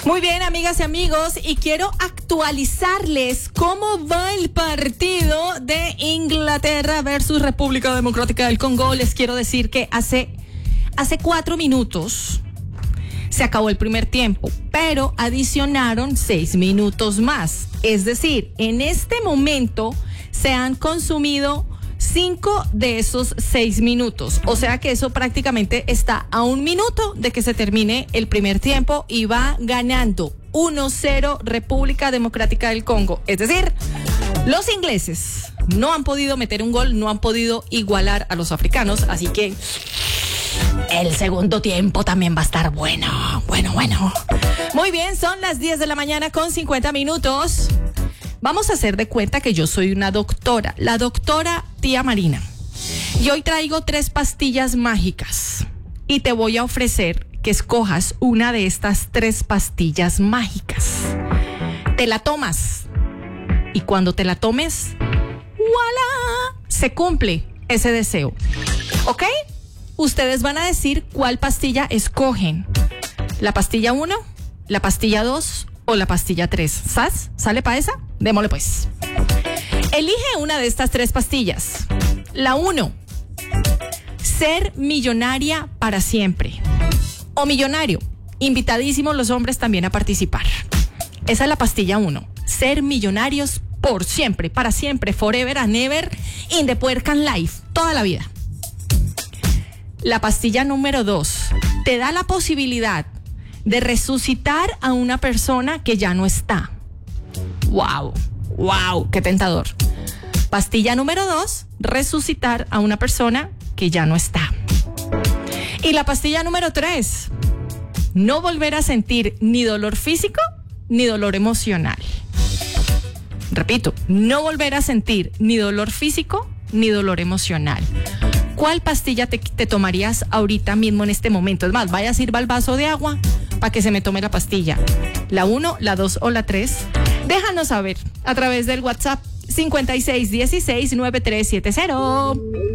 Muy bien, amigas y amigos, y quiero actualizarles cómo va el partido de Inglaterra versus República Democrática del Congo. Les quiero decir que hace 4 minutos se acabó el primer tiempo, pero adicionaron 6 minutos más. Es decir, en este momento se han consumido 5 de esos 6 minutos. O sea que eso prácticamente está a 1 minuto de que se termine el primer tiempo y va ganando 1-0 República Democrática del Congo. Es decir, los ingleses no han podido meter un gol, no han podido igualar a los africanos, así que el segundo tiempo también va a estar bueno. Muy bien, son las 10 de la mañana con 50 minutos. Vamos a hacer de cuenta que yo soy una doctora, la doctora tía Marina. Y hoy traigo 3 pastillas mágicas y te voy a ofrecer que escojas una de estas 3 pastillas mágicas. Te la tomas y cuando te la tomes, ¡voilá! Se cumple ese deseo. ¿Ok? Ustedes van a decir cuál pastilla escogen. ¿La pastilla 1, la pastilla 2 o la pastilla 3? ¿Sas? ¿Sale para esa? Démosle pues. Elige una de estas 3 pastillas. La 1, ser millonaria para siempre. O millonario. Invitadísimos los hombres también a participar. Esa es la pastilla 1. Ser millonarios por siempre, para siempre, forever and ever, in the puercan life, toda la vida. La pastilla número 2 te da la posibilidad de resucitar a una persona que ya no está. ¡Wow! ¡Qué tentador! Pastilla número 2, resucitar a una persona que ya no está. Y la pastilla número 3, no volver a sentir ni dolor físico ni dolor emocional. Repito, no volver a sentir ni dolor físico ni dolor emocional. ¿Cuál pastilla te tomarías ahorita mismo en este momento? Es más, vaya a sirva el vaso de agua para que se me tome la pastilla. ¿La 1, la 2 o la 3? Déjanos saber a través del WhatsApp 5616-9370.